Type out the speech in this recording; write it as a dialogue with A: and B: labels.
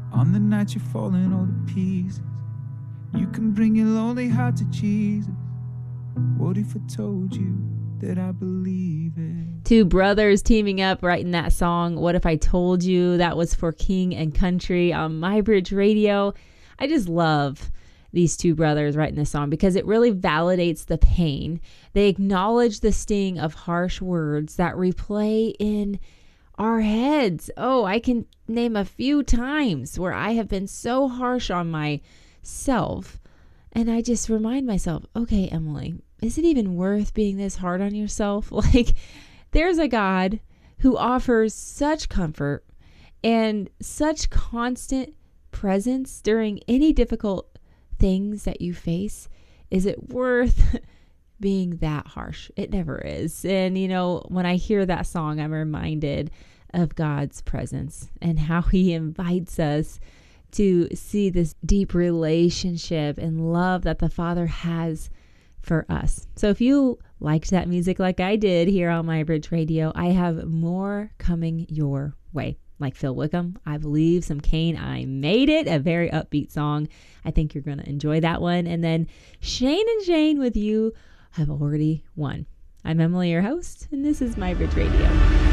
A: On the night you're falling all to pieces, you can bring your lonely heart to Jesus. What if I told you that I believe it?
B: Two brothers teaming up writing that song, What If I Told You? That was for King and Country on MyBridge Radio. I just love these two brothers writing this song because it really validates the pain. They acknowledge the sting of harsh words that replay in our heads. Oh, I can name a few times where I have been so harsh on myself. And I just remind myself, okay, Emily, is it even worth being this hard on yourself? Like, there's a God who offers such comfort and such constant presence during any difficult things that you face. Is it worth being that harsh? It never is. And, you know, when I hear that song, I'm reminded of God's presence and how he invites us to see this deep relationship and love that the Father has for us. So if you liked that music like I did here on MyBridge Radio, I have more coming your way. Like Phil Wickham, I Believe, some Kane, I Made It, a very upbeat song. I think you're going to enjoy that one. And then Shane and Jane with You Have Already Won. I'm Emily, your host, and this is MyBridge Radio.